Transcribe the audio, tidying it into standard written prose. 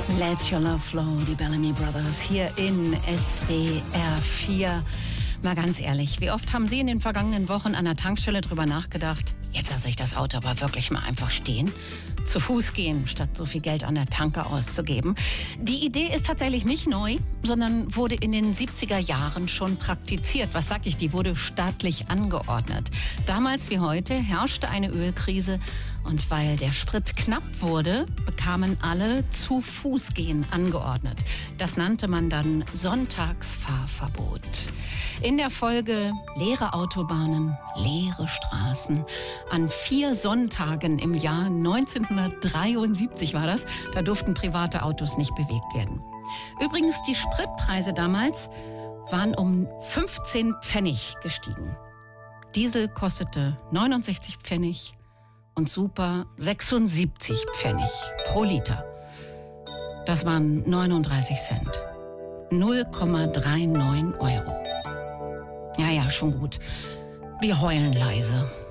Let Your Love Flow, die Bellamy Brothers hier in SWR 4. Mal ganz ehrlich, wie oft haben Sie in den vergangenen Wochen an der Tankstelle drüber nachgedacht, jetzt lasse ich das Auto aber wirklich mal einfach stehen? Zu Fuß gehen, statt so viel Geld an der Tanke auszugeben. Die Idee ist tatsächlich nicht neu, sondern wurde in den 70er Jahren schon praktiziert. Was sag ich, die wurde staatlich angeordnet. Damals wie heute herrschte eine Ölkrise und weil der Sprit knapp wurde, bekamen alle zu Fuß gehen angeordnet. Das nannte man dann Sonntagsfahrverbot. In der Folge leere Autobahnen, leere Straßen. An 4 Sonntagen im Jahr 1973 war das. Da durften private Autos nicht bewegt werden. Übrigens, die Spritpreise damals waren um 15 Pfennig gestiegen. Diesel kostete 69 Pfennig und Super 76 Pfennig pro Liter. Das waren 39 Cent. 0,39 Euro. Ja, schon gut. Wir heulen leise.